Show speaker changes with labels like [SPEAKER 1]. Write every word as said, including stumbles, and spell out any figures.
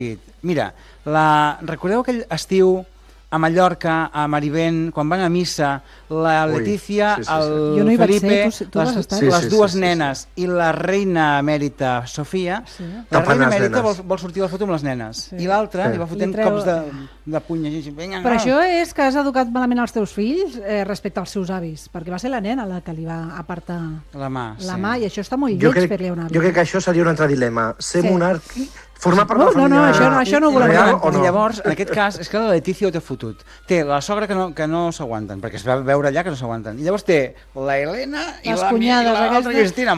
[SPEAKER 1] Mira, la... recordeu aquell estiu a Mallorca, a Marivent, quan van a missa, la Letícia,
[SPEAKER 2] sí, sí, sí.
[SPEAKER 1] el
[SPEAKER 3] Jo no hi vaig
[SPEAKER 1] Felipe,
[SPEAKER 3] ser, tu- tu vas
[SPEAKER 1] les,
[SPEAKER 3] estar?
[SPEAKER 2] Sí,
[SPEAKER 1] les
[SPEAKER 2] sí,
[SPEAKER 1] dues
[SPEAKER 2] sí, sí,
[SPEAKER 1] nenes
[SPEAKER 2] sí.
[SPEAKER 1] i la reina emèrita Sofia,
[SPEAKER 3] Sí.
[SPEAKER 1] la
[SPEAKER 2] Tapant
[SPEAKER 1] reina
[SPEAKER 2] les
[SPEAKER 1] emèrita vol,
[SPEAKER 2] nenes.
[SPEAKER 1] vol sortir de la foto amb les nenes,
[SPEAKER 3] Sí.
[SPEAKER 1] i l'altra
[SPEAKER 2] Sí.
[SPEAKER 1] li va fotent
[SPEAKER 3] Li treu-
[SPEAKER 1] cops de, de puny així. Vinga,
[SPEAKER 3] Però
[SPEAKER 1] no.
[SPEAKER 3] això és que has educat malament els teus fills eh, respecte als seus avis, perquè va ser la nena la que li va apartar
[SPEAKER 1] La mà,
[SPEAKER 3] la
[SPEAKER 1] sí.
[SPEAKER 3] mà, i això està molt
[SPEAKER 2] Jo
[SPEAKER 3] lleig
[SPEAKER 2] crec,
[SPEAKER 3] fer-li a un avi.
[SPEAKER 2] jo crec que això seria un altre dilema. Ser
[SPEAKER 3] Sí.
[SPEAKER 2] monarqui, formar part
[SPEAKER 3] No,
[SPEAKER 2] de la
[SPEAKER 3] no, no,
[SPEAKER 2] família
[SPEAKER 3] això no- això no ho volem
[SPEAKER 2] real
[SPEAKER 3] comentar.
[SPEAKER 2] o no?
[SPEAKER 1] I llavors, en aquest cas, és que la Letícia ho té fotut. Té la sogra que no, que no s'aguanten, perquè es va veure allà que no s'aguanten. I llavors té la Helena i
[SPEAKER 3] Les
[SPEAKER 1] la, i
[SPEAKER 3] cunyades
[SPEAKER 1] l'altra
[SPEAKER 3] aquestes.
[SPEAKER 1] Cristina.